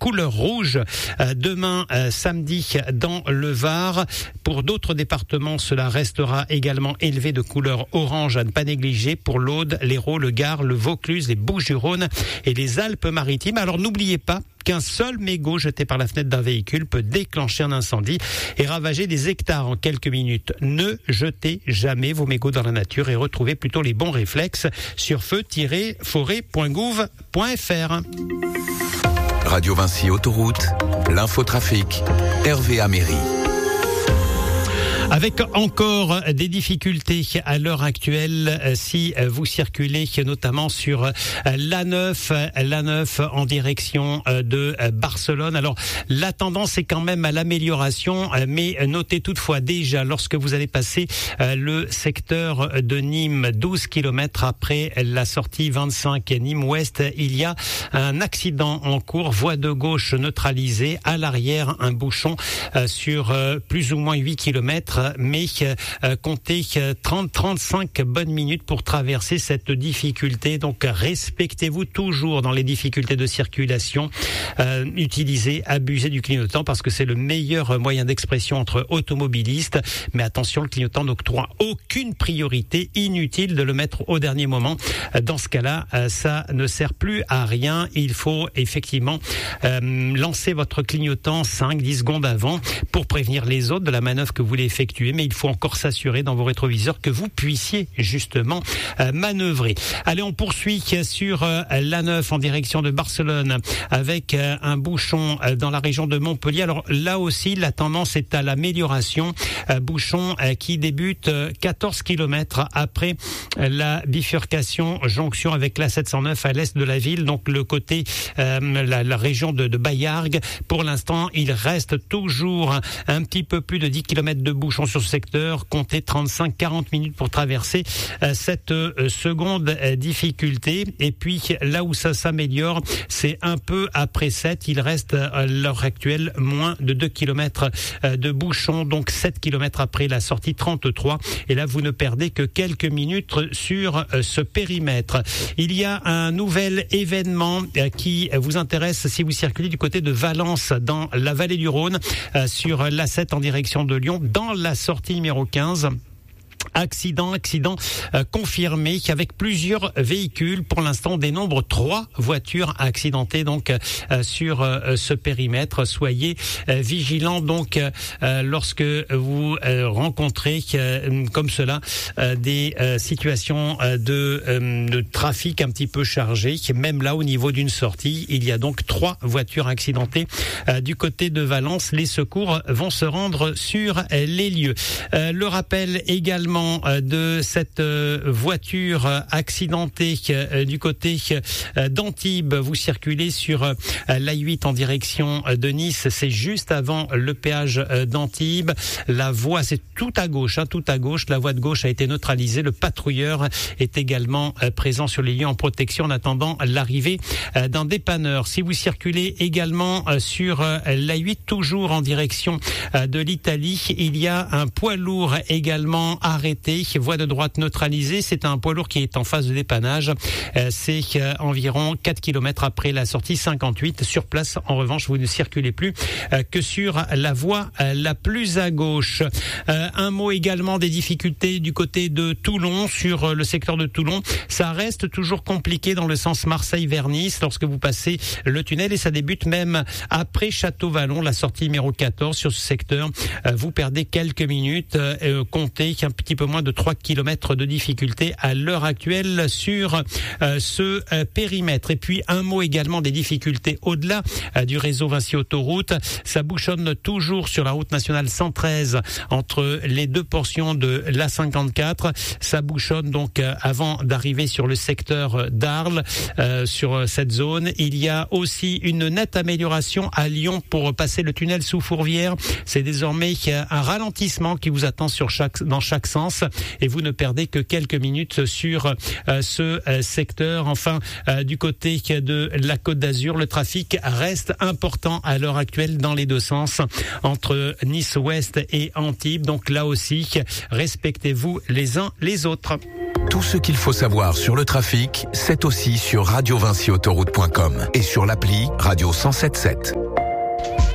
couleur rouge demain samedi dans le Var. Pour d'autres départements, cela restera également élevé de couleur orange à ne pas négliger pour l'Aude, l'Hérault, le Gard, le Vaucluse, les Bouches-du-Rhône et les Alpes-Maritimes. Alors n'oubliez pas qu'un seul mégot jeté par la fenêtre d'un véhicule peut déclencher un incendie et ravager des hectares en quelques minutes. Ne jetez jamais vos mégots dans la nature et retrouvez plutôt les bons réflexes sur feu-forêt.gouv.fr. Radio Vinci Autoroute, l'infotrafic, Hervé Améry. Avec encore des difficultés à l'heure actuelle si vous circulez notamment sur l'A9 en direction de Barcelone. Alors la tendance est quand même à l'amélioration, mais notez toutefois déjà lorsque vous allez passer le secteur de Nîmes, 12 km après la sortie 25 Nîmes-Ouest, il y a un accident en cours, voie de gauche neutralisée, à l'arrière un bouchon sur plus ou moins 8 km. Mais comptez 30-35 bonnes minutes pour traverser cette difficulté. Donc respectez-vous toujours dans les difficultés de circulation. Utilisez, abusez du clignotant parce que c'est le meilleur moyen d'expression entre automobilistes. Mais attention, le clignotant n'octroie aucune priorité. Inutile de le mettre au dernier moment. Dans ce cas-là, ça ne sert plus à rien. Il faut effectivement lancer votre clignotant 5-10 secondes avant pour prévenir les autres de la manœuvre que vous voulez effectuer. Mais il faut encore s'assurer dans vos rétroviseurs que vous puissiez justement manœuvrer. Allez, on poursuit sur l'A9 en direction de Barcelone avec un bouchon dans la région de Montpellier. Alors là aussi, la tendance est à l'amélioration. Bouchon qui débute 14 km après la bifurcation jonction avec l'A709 à l'est de la ville, donc le côté la région de Baillargues. Pour l'instant, il reste toujours un petit peu plus de 10 km de bouchon sur ce secteur. Comptez 35-40 minutes pour traverser cette seconde difficulté. Et puis là où ça s'améliore, c'est un peu après 7. Il reste à l'heure actuelle moins de 2 km de bouchon, donc 7 km après la sortie 33. Et là, vous ne perdez que quelques minutes sur ce périmètre. Il y a un nouvel événement qui vous intéresse si vous circulez du côté de Valence dans la vallée du Rhône sur l'A7 en direction de Lyon, dans la sortie numéro 15. Accident confirmé avec plusieurs véhicules. Pour l'instant, on dénombre 3 voitures accidentées donc sur ce périmètre. Soyez vigilants donc lorsque vous rencontrez comme cela des situations de trafic un petit peu chargé. Même là, au niveau d'une sortie, il y a donc 3 voitures accidentées du côté de Valence. Les secours vont se rendre sur les lieux. Le rappel également de cette voiture accidentée du côté d'Antibes. Vous circulez sur l'A8 en direction de Nice. C'est juste avant le péage d'Antibes. La voie, c'est tout à gauche. La voie de gauche a été neutralisée. Le patrouilleur est également présent sur les lieux en protection en attendant l'arrivée d'un dépanneur. Si vous circulez également sur l'A8, toujours en direction de l'Italie, il y a un poids lourd également arrêté, voie de droite neutralisée. C'est un poids lourd qui est en phase de dépannage. C'est environ 4 km après la sortie 58. Sur place, en revanche, vous ne circulez plus que sur la voie la plus à gauche. Un mot également des difficultés du côté de Toulon, sur le secteur de Toulon. Ça reste toujours compliqué dans le sens Marseille-vers-Nice lorsque vous passez le tunnel, et ça débute même après Château-Vallon, la sortie numéro 14 sur ce secteur. Vous perdez quelques minutes. Comptez un petit peu moins de 3 km de difficulté à l'heure actuelle sur ce périmètre. Et puis un mot également des difficultés au-delà du réseau Vinci Autoroute. Ça bouchonne toujours sur la route nationale 113 entre les deux portions de l'A54. Ça bouchonne donc avant d'arriver sur le secteur d'Arles. Sur cette zone, il y a aussi une nette amélioration à Lyon pour passer le tunnel sous Fourvière. C'est désormais un ralentissement qui vous attend dans chaque sens, et vous ne perdez que quelques minutes sur ce secteur. Enfin, du côté de la Côte d'Azur, le trafic reste important à l'heure actuelle dans les deux sens entre Nice-Ouest et Antibes. Donc là aussi, respectez-vous les uns les autres. Tout ce qu'il faut savoir sur le trafic, c'est aussi sur radiovincyautoroute.com et sur l'appli Radio 107.7.